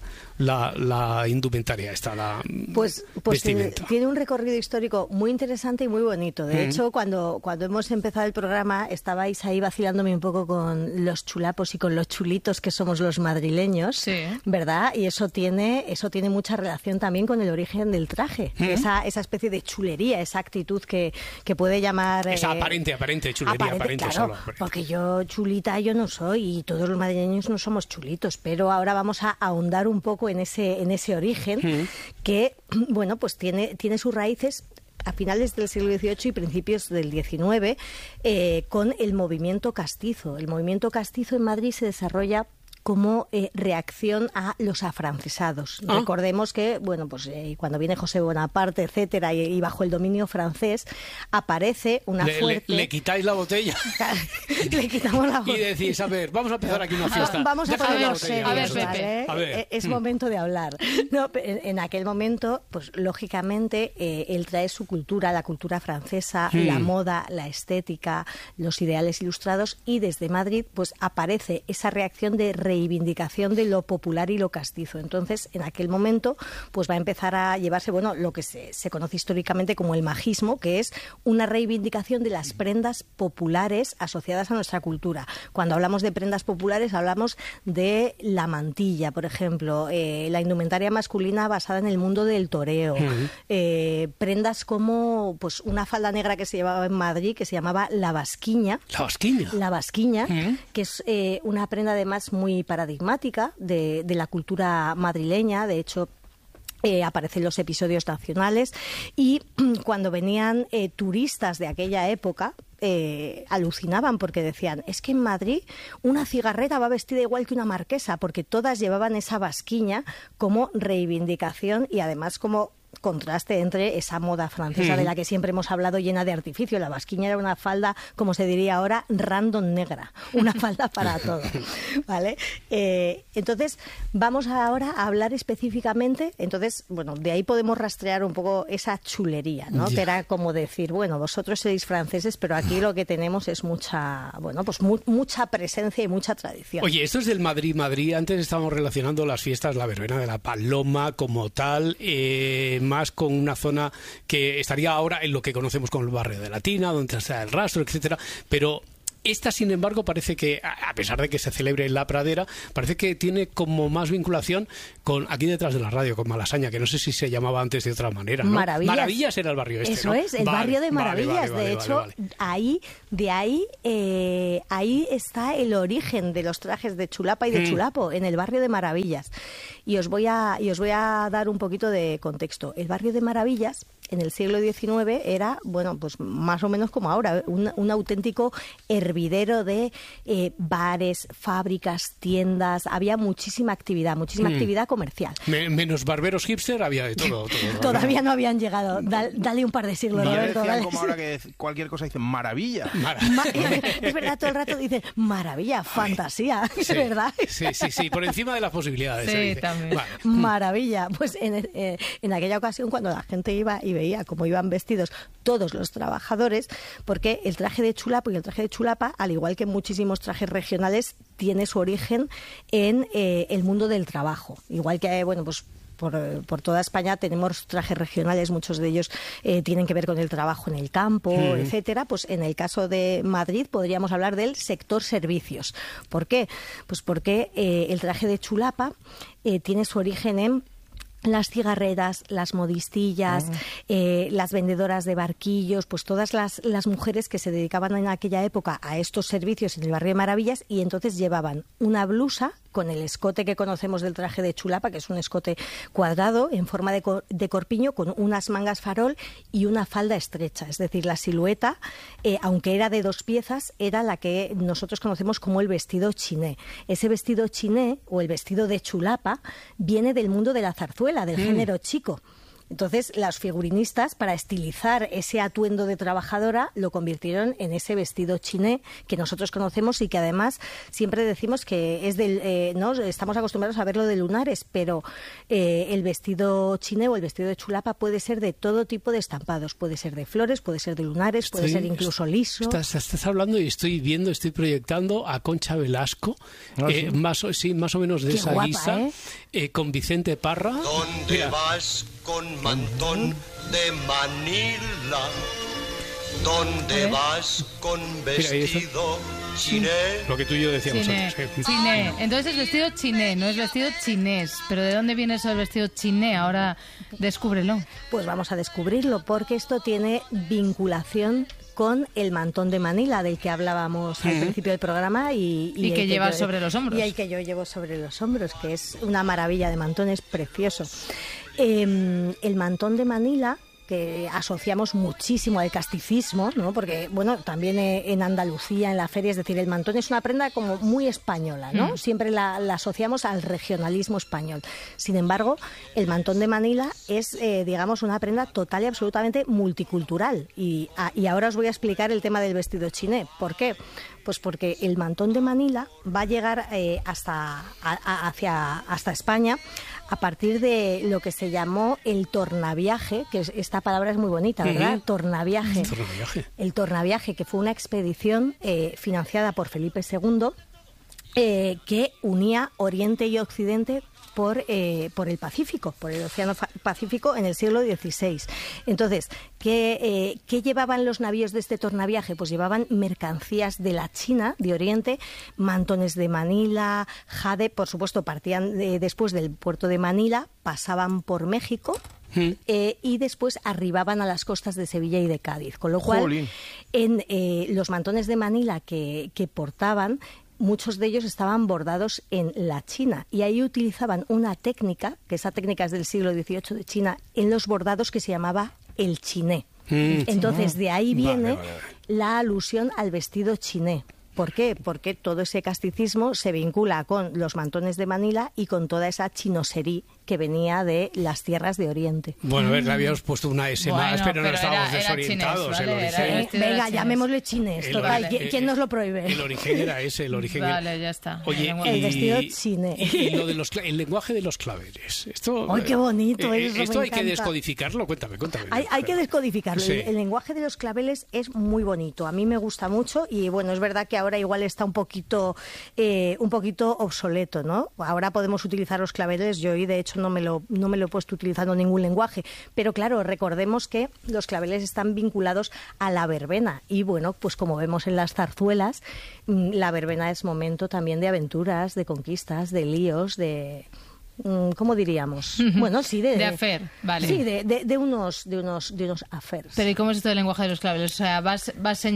la indumentaria esta? Pues tiene un recorrido histórico muy interesante y muy bonito. De hecho, cuando hemos empezado el programa, estabais ahí vacilándome un poco con los chulapos y con los chulitos que somos los madrileños, ¿verdad? Y eso tiene mucha relación también con el origen del traje. Esa especie de chulería, esa actitud que puede llamar... Esa aparente chulería, aparente claro, solo. Porque yo chulita yo no soy y todos los madrileños no somos chulitos, pero ahora vamos a ahondar un poco en ese origen que, bueno, pues tiene sus raíces a finales del siglo XVIII y principios del XIX con el movimiento castizo. El movimiento castizo en Madrid se desarrolla como reacción a los afrancesados. Recordemos que, bueno, pues cuando viene José Bonaparte, etcétera, y bajo el dominio francés, aparece una fuerte... Le quitáis la botella. Le quitamos la botella. Y decís, a ver, vamos a empezar aquí una fiesta. Vamos a ponernos serios, a ver, Pepe. ¿vale? Es momento de hablar. No, en aquel momento, pues lógicamente, él trae su cultura, la cultura francesa, la moda, la estética, los ideales ilustrados, y desde Madrid, pues aparece esa reacción de reivindicación de lo popular y lo castizo. Entonces, en aquel momento, pues va a empezar a llevarse, bueno, lo que se conoce históricamente como el majismo, que es una reivindicación de las prendas populares asociadas a nuestra cultura. Cuando hablamos de prendas populares, hablamos de la mantilla, por ejemplo, la indumentaria masculina basada en el mundo del toreo, prendas como pues una falda negra que se llevaba en Madrid, que se llamaba la basquiña. La basquiña, que es una prenda además muy paradigmática de la cultura madrileña. De hecho, aparece en los episodios nacionales, y cuando venían turistas de aquella época, alucinaban porque decían, es que en Madrid una cigarrera va vestida igual que una marquesa, porque todas llevaban esa basquiña como reivindicación y además como contraste entre esa moda francesa de la que siempre hemos hablado, llena de artificio. La basquiña era una falda, como se diría ahora, random negra, una falda para todo, ¿vale? Entonces, vamos ahora a hablar específicamente, entonces, bueno, de ahí podemos rastrear un poco esa chulería, ¿no? Que era como decir, bueno, vosotros sois franceses, pero aquí lo que tenemos es mucha, bueno, pues mucha presencia y mucha tradición. Oye, esto es del Madrid. Antes estábamos relacionando las fiestas, la verbena de la Paloma como tal, más con una zona que estaría ahora en lo que conocemos como el barrio de Latina, donde está el Rastro, etcétera, pero esta, sin embargo, parece que, a pesar de que se celebre en La Pradera, parece que tiene como más vinculación con aquí detrás de la radio, con Malasaña, que no sé si se llamaba antes de otra manera, ¿no? Maravillas era el barrio este, Eso ¿no? Es, el barrio de Maravillas. De hecho, ahí está el origen de los trajes de chulapa y de chulapo, en el barrio de Maravillas. Y os voy a dar un poquito de contexto. El barrio de Maravillas, en el siglo XIX, era, bueno, pues más o menos como ahora, un auténtico hervidero de bares, fábricas, tiendas. Había muchísima actividad comercial. Menos barberos hipster, había de todo. Todavía no habían llegado. Dale un par de siglos, Roberto. Decían como ahora que cualquier cosa dicen maravilla. Es verdad, todo el rato dicen maravilla, fantasía, sí, ¿verdad? Sí, por encima de las posibilidades. Sí, también. Vale. Maravilla. Pues en aquella ocasión, cuando la gente iba y veía cómo iban vestidos todos los trabajadores, porque el traje de chulapo y el traje de chulapa, al igual que muchísimos trajes regionales, tiene su origen en el mundo del trabajo. Igual que, bueno, pues por toda España tenemos trajes regionales, muchos de ellos tienen que ver con el trabajo en el campo, etcétera. Pues en el caso de Madrid podríamos hablar del sector servicios. ¿Por qué? Pues porque el traje de chulapa tiene su origen en las cigarreras, las modistillas, las vendedoras de barquillos, pues todas las mujeres que se dedicaban en aquella época a estos servicios en el barrio de Maravillas, y entonces llevaban una blusa con el escote que conocemos del traje de chulapa, que es un escote cuadrado en forma de corpiño, con unas mangas farol y una falda estrecha. Es decir, la silueta, aunque era de 2 piezas, era la que nosotros conocemos como el vestido chiné. Ese vestido chiné, o el vestido de chulapa, viene del mundo de la zarzuela, del género chico. Entonces, las figurinistas, para estilizar ese atuendo de trabajadora, lo convirtieron en ese vestido chiné que nosotros conocemos y que además siempre decimos que es del... ¿no? Estamos acostumbrados a verlo de lunares, pero el vestido chiné o el vestido de chulapa puede ser de todo tipo de estampados. Puede ser de flores, puede ser de lunares, puede ser incluso liso. Estás hablando y estoy proyectando a Concha Velasco, más o menos de Qué esa guapa, guisa, con Vicente Parra. ¿Dónde vas con mantón de Manila? ¿Dónde vas con vestido chiné? Lo que tú y yo decíamos antes. Chiné. Entonces es vestido chiné, no es vestido chinés. ¿Pero de dónde viene eso del vestido chiné? Ahora descúbrelo. Pues vamos a descubrirlo, porque esto tiene vinculación con el mantón de Manila, del que hablábamos al principio del programa y que llevas sobre los hombros. Y el que yo llevo sobre los hombros, que es una maravilla de mantón, es precioso. El mantón de Manila, que asociamos muchísimo al casticismo, ¿no? Porque, bueno, también en Andalucía, en la feria, es decir, el mantón es una prenda como muy española, ¿no? Siempre la asociamos al regionalismo español. Sin embargo, el mantón de Manila es, digamos, una prenda total y absolutamente multicultural. Y ahora os voy a explicar el tema del vestido chiné. ¿Por qué? Pues porque el mantón de Manila va a llegar hasta España a partir de lo que se llamó el tornaviaje, que esta palabra es muy bonita, ¿verdad? Tornaviaje. El tornaviaje, que fue una expedición financiada por Felipe II que unía Oriente y Occidente por el Pacífico, por el Océano Pacífico en el siglo XVI. Entonces, ¿qué llevaban los navíos de este tornaviaje? Pues llevaban mercancías de la China, de Oriente, mantones de Manila, jade, por supuesto, partían después del puerto de Manila, pasaban por México, y después arribaban a las costas de Sevilla y de Cádiz. Con lo cual, en los mantones de Manila que portaban, muchos de ellos estaban bordados en la China y ahí utilizaban una técnica, que esa técnica es del siglo XVIII de China, en los bordados que se llamaba el chiné. Entonces, de ahí viene la alusión al vestido chiné. ¿Por qué? Porque todo ese casticismo se vincula con los mantones de Manila y con toda esa chinosería que venía de las tierras de Oriente. Bueno, a ver, le habíamos puesto una S más, pero no estábamos desorientados. Venga, llamémosle chinés. Total, ¿quién nos lo prohíbe? El origen era ese, el origen Vale, ya está. Oye, el vestido chiné. Y lo de el lenguaje de los claveles. Esto, ¡ay, qué bonito! Esto hay que descodificarlo. Cuéntame. Hay que descodificarlo. Sí. El lenguaje de los claveles es muy bonito. A mí me gusta mucho y, bueno, es verdad que ahora igual está un poquito obsoleto, ¿no? Ahora podemos utilizar los claveles. Yo hoy, de hecho, no me lo he puesto utilizando ningún lenguaje. Pero claro, recordemos que los claveles están vinculados a la verbena. Y bueno, pues como vemos en las zarzuelas, la verbena es momento también de aventuras, de conquistas, de líos, de... ¿cómo diríamos? Bueno, sí, de afer, vale. Sí, de unos affairs. Pero ¿y cómo es esto del lenguaje de los claveles? O sea, vas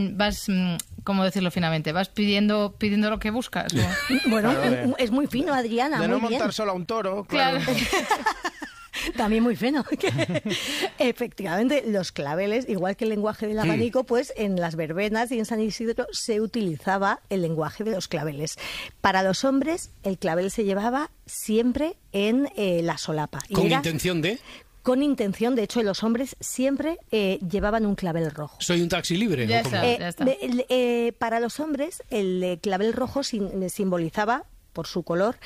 ¿cómo decirlo finamente? ¿Vas pidiendo lo que buscas? Bueno, es muy fino, Adriana, de muy no bien. montar solo a un toro, claro. También muy fino. Efectivamente, los claveles, igual que el lenguaje del abanico, pues en las verbenas y en San Isidro se utilizaba el lenguaje de los claveles. Para los hombres, el clavel se llevaba siempre en la solapa. ¿Con intención de...? Con intención, de hecho, los hombres siempre llevaban un clavel rojo. ¿Soy un taxi libre? Ya está. Para los hombres, el clavel rojo simbolizaba, por su color,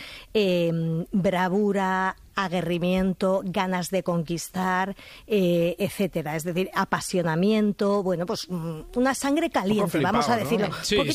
bravura, aguerrimiento, ganas de conquistar, etcétera. Es decir, apasionamiento, bueno, pues una sangre caliente, vamos a decirlo. ¿no? Sí,